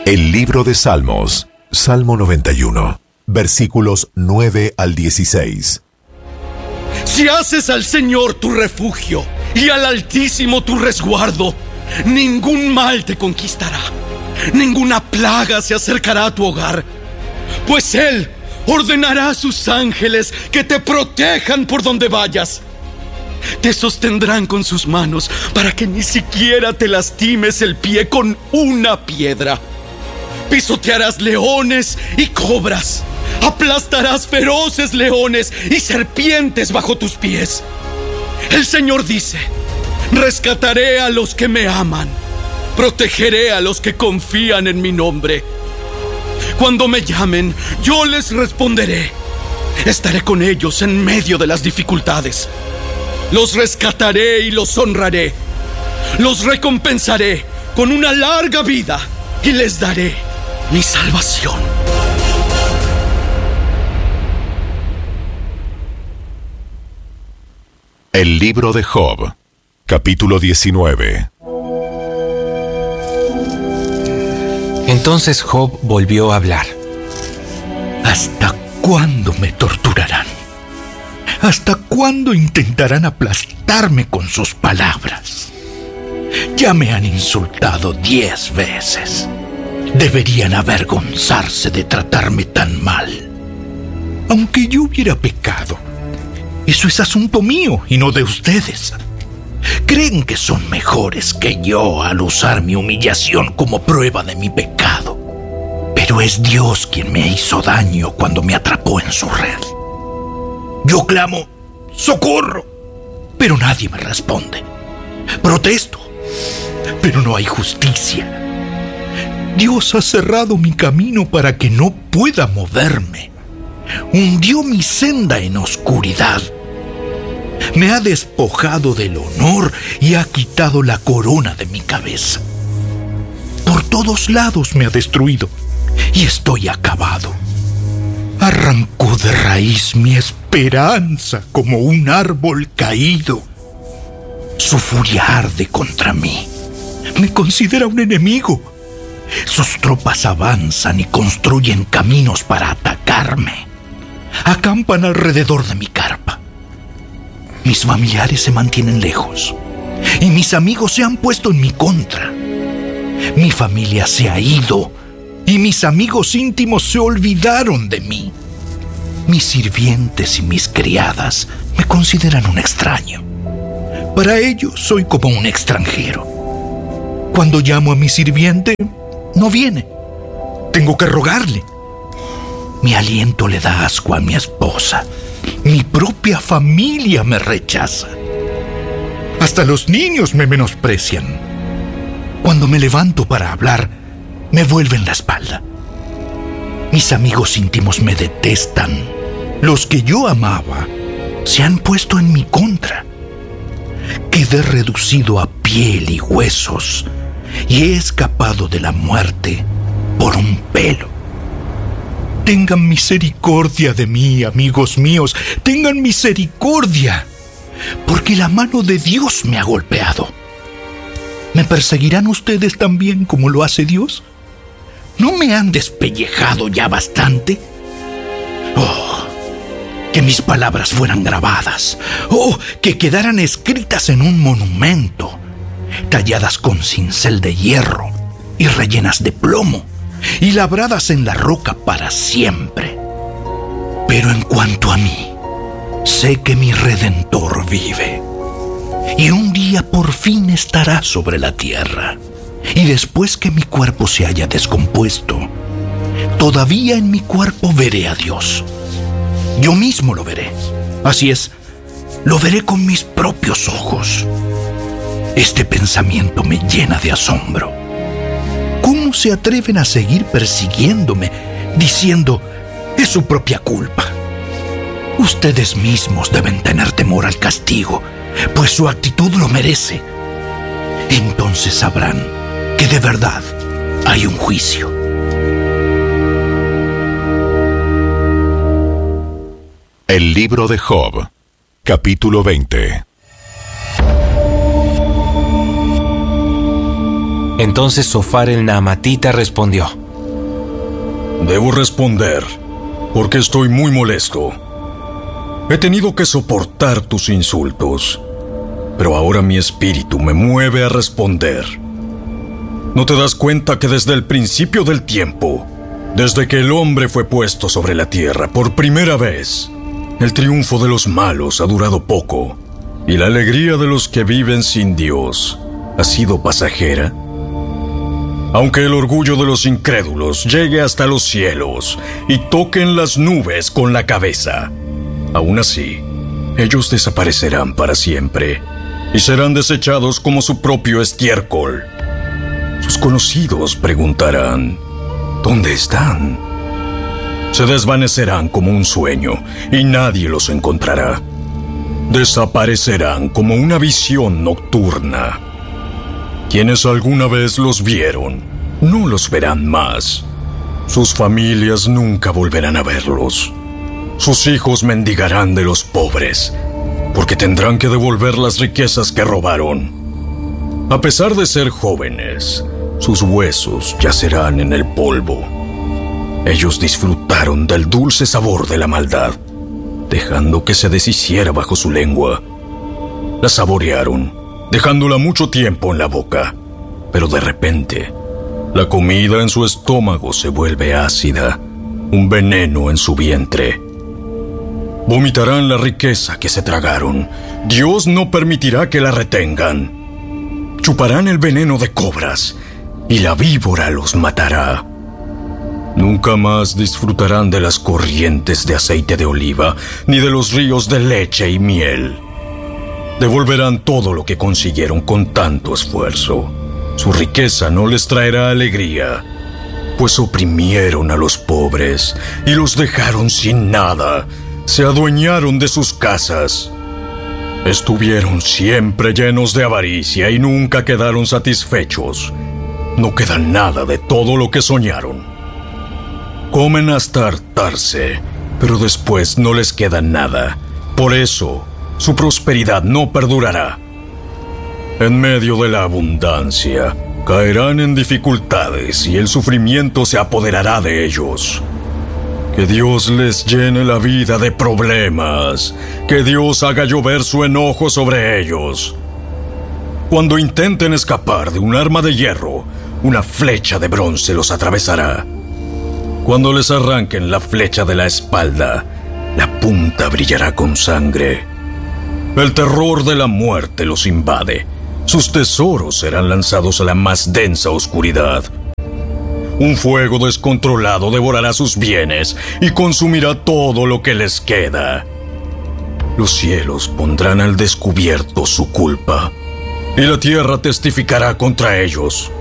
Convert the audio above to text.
El libro de Salmos, Salmo 91, versículos 9 al 16. Si haces al Señor tu refugio y al Altísimo tu resguardo, ningún mal te conquistará, ninguna plaga se acercará a tu hogar, pues Él ordenará a sus ángeles que te protejan por donde vayas. Te sostendrán con sus manos para que ni siquiera te lastimes el pie con una piedra. Pisotearás leones y cobras. Aplastarás feroces leones y serpientes bajo tus pies. El Señor dice: rescataré a los que me aman, protegeré a los que confían en mi nombre. Cuando me llamen, yo les responderé. Estaré con ellos en medio de las dificultades. Los rescataré y los honraré. Los recompensaré con una larga vida y les daré mi salvación. El libro de Job, capítulo 19. Entonces Job volvió a hablar. ¿Hasta cuándo me torturarán? ¿Hasta cuándo intentarán aplastarme con sus palabras? Ya me han insultado 10 veces. Deberían avergonzarse de tratarme tan mal. Aunque yo hubiera pecado, eso es asunto mío y no de ustedes. Creen que son mejores que yo al usar mi humillación como prueba de mi pecado. Pero es Dios quien me hizo daño cuando me atrapó en su red. Yo clamo ¡socorro!, pero nadie me responde. Protesto, pero no hay justicia. Dios ha cerrado mi camino para que no pueda moverme. Hundió mi senda en oscuridad. Me ha despojado del honor y ha quitado la corona de mi cabeza. Por todos lados me ha destruido y estoy acabado. Arrancó de raíz mi esperanza como un árbol caído. Su furia arde contra mí. Me considera un enemigo. Sus tropas avanzan y construyen caminos para atacarme. Acampan alrededor de mi carpa. Mis familiares se mantienen lejos y mis amigos se han puesto en mi contra. Mi familia se ha ido y mis amigos íntimos se olvidaron de mí. Mis sirvientes y mis criadas me consideran un extraño. Para ellos soy como un extranjero. Cuando llamo a mi sirviente, no viene. Tengo que rogarle. Mi aliento le da asco a mi esposa. Mi propia familia me rechaza. Hasta los niños me menosprecian. Cuando me levanto para hablar, me vuelven la espalda. Mis amigos íntimos me detestan. Los que yo amaba se han puesto en mi contra. Quedé reducido a piel y huesos y he escapado de la muerte por un pelo. Tengan misericordia de mí, amigos míos. Tengan misericordia, porque la mano de Dios me ha golpeado. ¿Me perseguirán ustedes también como lo hace Dios? ¿No me han despellejado ya bastante? Oh, que mis palabras fueran grabadas. Oh, que quedaran escritas en un monumento, talladas con cincel de hierro y rellenas de plomo, y labradas en la roca para siempre. Pero en cuanto a mí, sé que mi Redentor vive, y un día por fin estará sobre la tierra. Y después que mi cuerpo se haya descompuesto, todavía en mi cuerpo veré a Dios. Yo mismo lo veré. Así es, lo veré con mis propios ojos. Este pensamiento me llena de asombro. ¿Cómo se atreven a seguir persiguiéndome, diciendo, es su propia culpa? Ustedes mismos deben tener temor al castigo, pues su actitud lo merece. Entonces sabrán que de verdad hay un juicio. El libro de Job, capítulo 20. Entonces Zofar el naamatita respondió: Debo responder, porque estoy muy molesto. He tenido que soportar tus insultos, pero ahora mi espíritu me mueve a responder. ¿No te das cuenta que desde el principio del tiempo, desde que el hombre fue puesto sobre la tierra por primera vez, el triunfo de los malos ha durado poco, y la alegría de los que viven sin Dios ha sido pasajera? Aunque el orgullo de los incrédulos llegue hasta los cielos y toquen las nubes con la cabeza, aún así, ellos desaparecerán para siempre y serán desechados como su propio estiércol. Sus conocidos preguntarán: ¿dónde están? Se desvanecerán como un sueño y nadie los encontrará. Desaparecerán como una visión nocturna. Quienes alguna vez los vieron, no los verán más. Sus familias nunca volverán a verlos. Sus hijos mendigarán de los pobres, porque tendrán que devolver las riquezas que robaron. A pesar de ser jóvenes, sus huesos yacerán en el polvo. Ellos disfrutaron del dulce sabor de la maldad, dejando que se deshiciera bajo su lengua. La saborearon, dejándola mucho tiempo en la boca, pero de repente, la comida en su estómago se vuelve ácida, un veneno en su vientre. Vomitarán la riqueza que se tragaron. Dios no permitirá que la retengan. Chuparán el veneno de cobras y la víbora los matará. Nunca más disfrutarán de las corrientes de aceite de oliva, ni de los ríos de leche y miel. Devolverán todo lo que consiguieron con tanto esfuerzo. Su riqueza no les traerá alegría, pues oprimieron a los pobres y los dejaron sin nada. Se adueñaron de sus casas. Estuvieron siempre llenos de avaricia y nunca quedaron satisfechos. No queda nada de todo lo que soñaron. Comen hasta hartarse, pero después no les queda nada. Por eso, su prosperidad no perdurará. En medio de la abundancia, caerán en dificultades y el sufrimiento se apoderará de ellos. Que Dios les llene la vida de problemas. Que Dios haga llover su enojo sobre ellos. Cuando intenten escapar de un arma de hierro, una flecha de bronce los atravesará. Cuando les arranquen la flecha de la espalda, la punta brillará con sangre. El terror de la muerte los invade. Sus tesoros serán lanzados a la más densa oscuridad. Un fuego descontrolado devorará sus bienes y consumirá todo lo que les queda. Los cielos pondrán al descubierto su culpa, y la tierra testificará contra ellos.